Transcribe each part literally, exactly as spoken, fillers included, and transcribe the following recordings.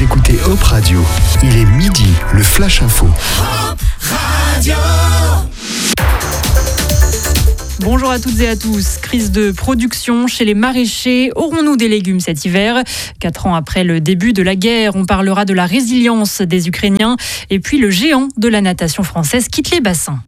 écoutez Hop Radio. Il est midi, le Flash Info. Hop Radio. Bonjour à toutes et à tous. Crise de production chez les maraîchers. Aurons-nous des légumes cet hiver ? Quatre ans après le début de la guerre, on parlera de la résilience des Ukrainiens. Et puis le géant de la natation française quitte les bassins.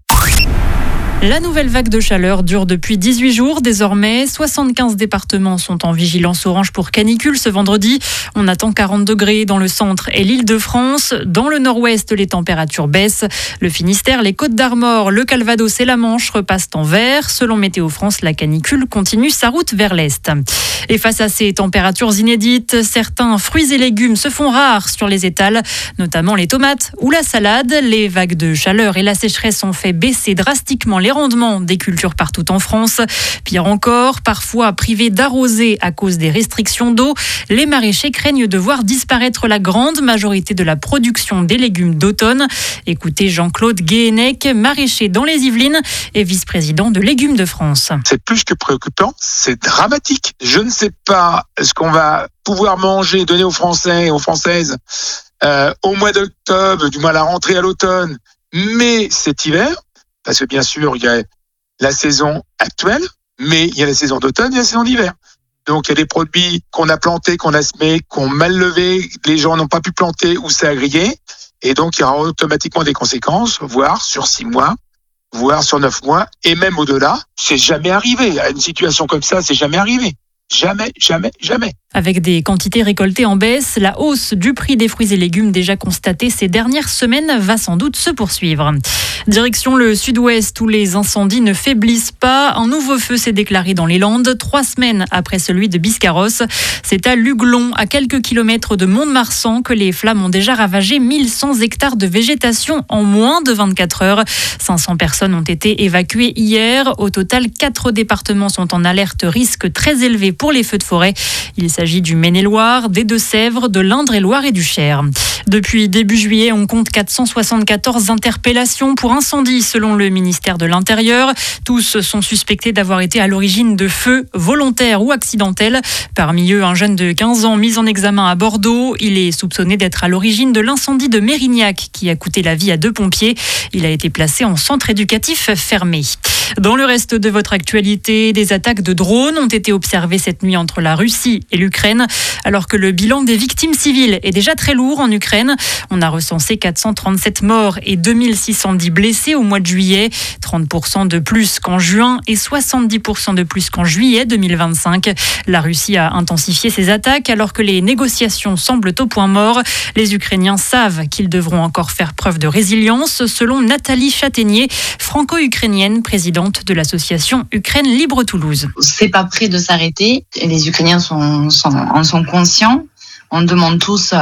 La nouvelle vague de chaleur dure depuis dix-huit jours désormais. soixante-quinze départements sont en vigilance orange pour canicule ce vendredi. On attend quarante degrés dans le centre et l'Île-de-France. Dans le nord-ouest, les températures baissent. Le Finistère, les Côtes-d'Armor, le Calvados et la Manche repassent en vert. Selon Météo France, la canicule continue sa route vers l'est. Et face à ces températures inédites, certains fruits et légumes se font rares sur les étals, notamment les tomates ou la salade. Les vagues de chaleur et la sécheresse ont fait baisser drastiquement les rendements des cultures partout en France. Pire encore, parfois privés d'arroser à cause des restrictions d'eau, les maraîchers craignent de voir disparaître la grande majorité de la production des légumes d'automne. Écoutez Jean-Claude Guéhenec, maraîcher dans les Yvelines et vice-président de Légumes de France. C'est plus que préoccupant, c'est dramatique. Je ne sais pas ce qu'on va pouvoir manger, donner aux Français et aux Françaises euh, au mois d'octobre, du moins à la rentrée à l'automne, mais cet hiver. Parce que bien sûr, il y a la saison actuelle, mais il y a la saison d'automne et la saison d'hiver. Donc, il y a des produits qu'on a plantés, qu'on a semés, qu'on mal levés, les gens n'ont pas pu planter ou ça a grillé. Et donc, il y aura automatiquement des conséquences, voire sur six mois, voire sur neuf mois, et même au-delà. C'est jamais arrivé. À une situation comme ça, c'est jamais arrivé. Jamais, jamais, jamais. Avec des quantités récoltées en baisse, la hausse du prix des fruits et légumes déjà constatée ces dernières semaines va sans doute se poursuivre. Direction le sud-ouest où les incendies ne faiblissent pas. Un nouveau feu s'est déclaré dans les Landes, trois semaines après celui de Biscarrosse. C'est à Luglon, à quelques kilomètres de Mont-de-Marsan, que les flammes ont déjà ravagé mille cent hectares de végétation en moins de vingt-quatre heures. cinq cents personnes ont été évacuées hier. Au total, quatre départements sont en alerte risque très élevé pour les feux de forêt. Il s'agit du Maine-et-Loire, des Deux-Sèvres, de l'Indre-et-Loire et du Cher. Depuis début juillet, on compte quatre cent soixante-quatorze interpellations pour incendie selon le ministère de l'Intérieur. Tous sont suspectés d'avoir été à l'origine de feux volontaires ou accidentels. Parmi eux, un jeune de quinze ans mis en examen à Bordeaux. Il est soupçonné d'être à l'origine de l'incendie de Mérignac qui a coûté la vie à deux pompiers. Il a été placé en centre éducatif fermé. Dans le reste de votre actualité, des attaques de drones ont été observées cette nuit entre la Russie et l'Ukraine, alors que le bilan des victimes civiles est déjà très lourd en Ukraine. On a recensé quatre cent trente-sept morts et deux mille six cent dix blessés au mois de juillet, trente pour cent de plus qu'en juin et soixante-dix pour cent de plus qu'en juillet deux mille vingt-cinq. La Russie a intensifié ses attaques alors que les négociations semblent au point mort. Les Ukrainiens savent qu'ils devront encore faire preuve de résilience, selon Nathalie Châtaignier, franco-ukrainienne, présidente de l'association Ukraine Libre Toulouse. C'est pas prêt de s'arrêter. Les Ukrainiens sont, sont, en sont conscients. On demande tous euh,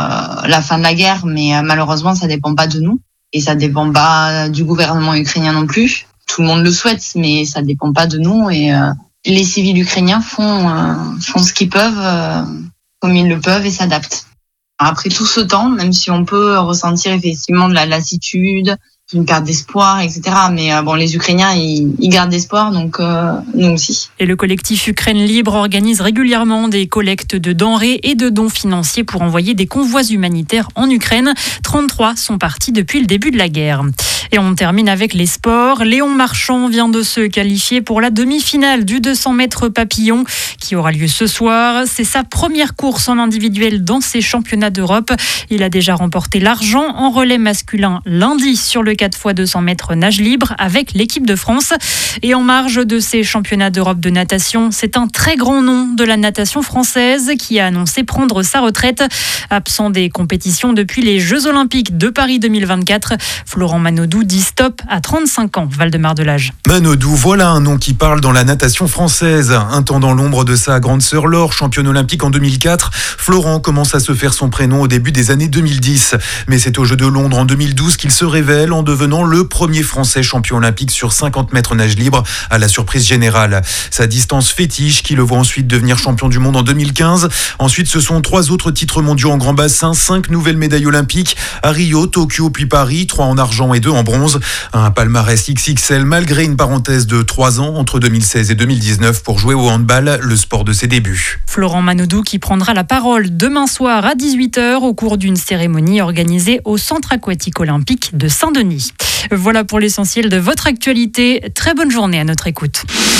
la fin de la guerre, mais euh, malheureusement, ça dépend pas de nous. Et ça dépend pas du gouvernement ukrainien non plus. Tout le monde le souhaite, mais ça dépend pas de nous. Et euh, les civils ukrainiens font, euh, font ce qu'ils peuvent, euh, comme ils le peuvent et s'adaptent. Après tout ce temps, même si on peut ressentir effectivement de la lassitude, une perte d'espoir, et cetera. Mais euh, bon, les Ukrainiens, ils, ils gardent espoir, donc euh, nous aussi. Et le collectif Ukraine Libre organise régulièrement des collectes de denrées et de dons financiers pour envoyer des convois humanitaires en Ukraine. trente-trois sont partis depuis le début de la guerre. Et on termine avec les sports. Léon Marchand vient de se qualifier pour la demi-finale du deux cents mètres papillon qui aura lieu ce soir. C'est sa première course en individuel dans ces championnats d'Europe. Il a déjà remporté l'argent en relais masculin lundi sur le quatre fois deux cents mètres nage libre avec l'équipe de France. Et en marge de ces championnats d'Europe de natation, c'est un très grand nom de la natation française qui a annoncé prendre sa retraite. Absent des compétitions depuis les Jeux Olympiques de Paris deux mille vingt-quatre, Florent Manodou dit stop à trente-cinq ans. Val-de-Marne-de-Lage. Manodou, voilà un nom qui parle dans la natation française. Un temps dans l'ombre de sa grande sœur Laure, championne olympique en deux mille quatre, Florent commence à se faire son prénom au début des années deux mille dix. Mais c'est aux Jeux de Londres en deux mille douze qu'il se révèle. En en devenant le premier Français champion olympique sur cinquante mètres nage libre à la surprise générale. Sa distance fétiche qui le voit ensuite devenir champion du monde en deux mille quinze. Ensuite, ce sont trois autres titres mondiaux en grand bassin, cinq nouvelles médailles olympiques à Rio, Tokyo puis Paris, trois en argent et deux en bronze. Un palmarès X X L malgré une parenthèse de trois ans entre deux mille seize et deux mille dix-neuf pour jouer au handball, le sport de ses débuts. Florent Manodou qui prendra la parole demain soir à dix-huit heures au cours d'une cérémonie organisée au Centre aquatique olympique de Saint-Denis. Voilà pour l'essentiel de votre actualité. Très bonne journée à notre écoute.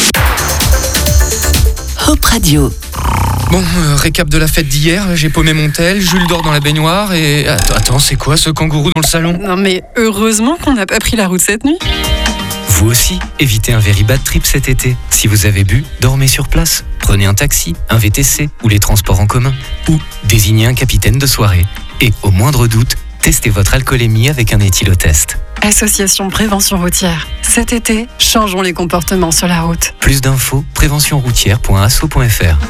Hop Radio. Bon, euh, récap de la fête d'hier, j'ai paumé mon tel, Jules dort dans la baignoire et... Attends, attends, c'est quoi ce kangourou dans le salon ? Non mais heureusement qu'on n'a pas pris la route cette nuit. Vous aussi, évitez un very bad trip cet été. Si vous avez bu, dormez sur place. Prenez un taxi, un V T C ou les transports en commun. Ou désignez un capitaine de soirée. Et au moindre doute, testez votre alcoolémie avec un éthylotest. Association Prévention Routière. Cet été, changeons les comportements sur la route. Plus d'infos, prévention routière point asso point f r.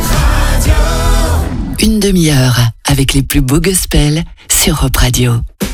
Une demi-heure avec les plus beaux gospels sur Hop Radio.